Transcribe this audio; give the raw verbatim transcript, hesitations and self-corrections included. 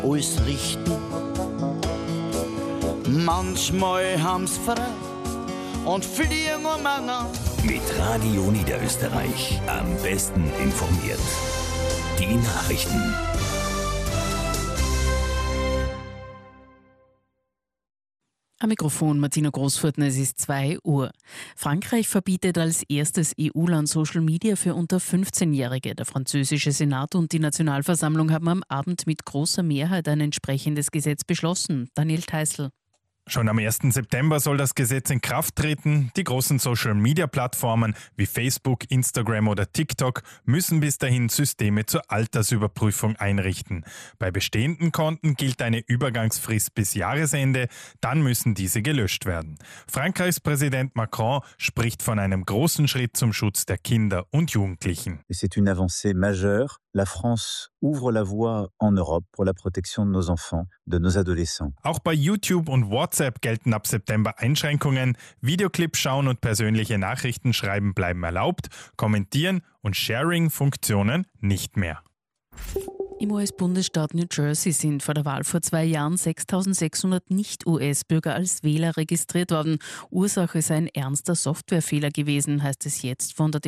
alles richten. Manchmal haben's frei und fliegen umeinander. Mit Radio Niederösterreich am besten informiert. Die Nachrichten. Am Mikrofon Martina Großfurten, es ist zwei Uhr. Frankreich verbietet als erstes E U-Land Social Media für unter fünfzehnjährige. Der französische Senat und die Nationalversammlung haben am Abend mit großer Mehrheit ein entsprechendes Gesetz beschlossen. Daniel Theißl. Schon am ersten September soll das Gesetz in Kraft treten. Die großen Social-Media-Plattformen wie Facebook, Instagram oder TikTok müssen bis dahin Systeme zur Altersüberprüfung einrichten. Bei bestehenden Konten gilt eine Übergangsfrist bis Jahresende, dann müssen diese gelöscht werden. Frankreichs Präsident Macron spricht von einem großen Schritt zum Schutz der Kinder und Jugendlichen. C'est une avancée majeure. La France ouvre la voie en Europe pour la protection de nos enfants, de nos adolescents. Auch bei YouTube und WhatsApp gelten ab September Einschränkungen. Videoclips schauen und persönliche Nachrichten schreiben bleiben erlaubt, kommentieren und Sharing-Funktionen nicht mehr. Im U S-Bundesstaat New Jersey sind vor der Wahl vor zwei Jahren sechstausendsechshundert Nicht-U S-Bürger als Wähler registriert worden. Ursache sei ein ernster Softwarefehler gewesen, heißt es jetzt von der